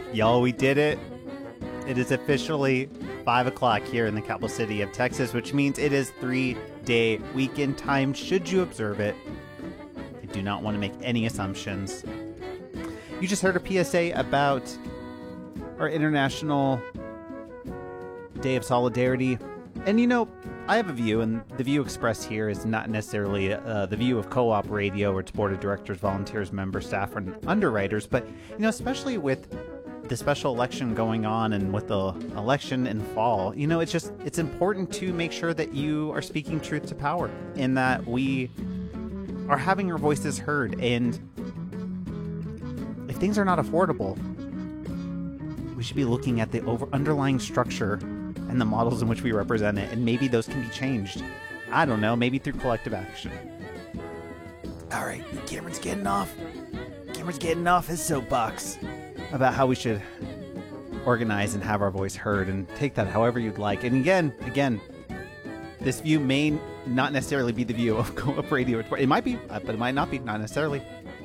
Y'all, we did it. It is officially 5 o'clock here in the capital city of Texas, which means it is 3-day weekend time. Should you observe it? I do not want to make any assumptions. You just heard a PSA about our International Day of Solidarity. And you know, I have a view, and the view expressed here is not necessarily the view of Co-op Radio or its board of directors, volunteers, members, staff, and underwriters. But, you know, especially with the special election going on and with the election in fall, you know, it's important to make sure that you are speaking truth to power and that we are having our voices heard. And if things are not affordable, we should be looking at the underlying structure and the models in which we represent it, and maybe those can be changed. I don't know, maybe through collective action. All right, Cameron's getting off his soapbox about how we should organize and have our voice heard, and take that however you'd like. And again, this view may not necessarily be the view of Co-op Radio. It might be, but it might not be. Not necessarily.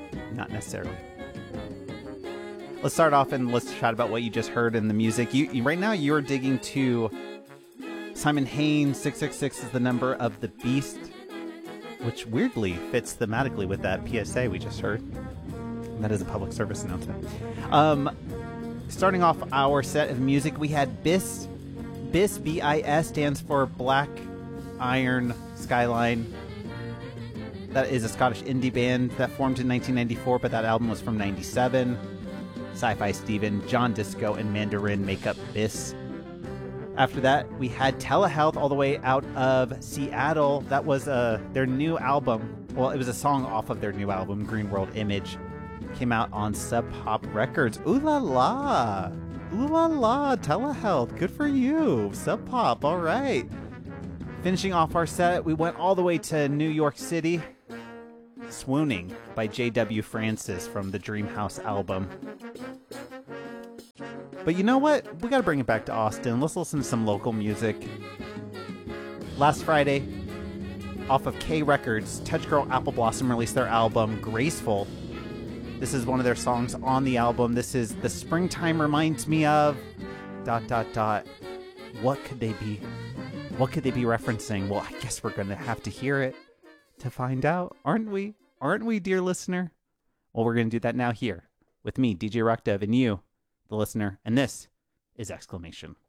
Let's start off and let's chat about what you just heard in the music. You right now you're digging to Simon Haines. 666 is the number of the beast, which weirdly fits thematically with that PSA we just heard. That is a public service announcement. Starting off our set of music, we had BIS. BIS, B-I-S, stands for Black Iron Skyline. That is a Scottish indie band that formed in 1994, but that album was from 97. Sci-Fi Steven, John Disco, and Mandarin make up BIS. After that, we had Telehealth all the way out of Seattle. That was their new album. Well, it was a song off of their new album, Green World Image. Came out on Sub Pop Records. Ooh la la. Ooh la la. Telehealth. Good for you. Sub Pop. All right. Finishing off our set, we went all the way to New York City. Swooning by J.W. Francis from the Dreamhouse album. But you know what? We got to bring it back to Austin. Let's listen to some local music. Last Friday, off of K Records, Touch Girl Apple Blossom released their album Graceful. This is one of their songs on the album. This is The Springtime Reminds Me of... ... What could they be? What could they be referencing? Well, I guess we're going to have to hear it to find out, aren't we? Aren't we, dear listener? Well, we're going to do that now here with me, DJ Rockdove, and you, the listener. And this is Exclamation.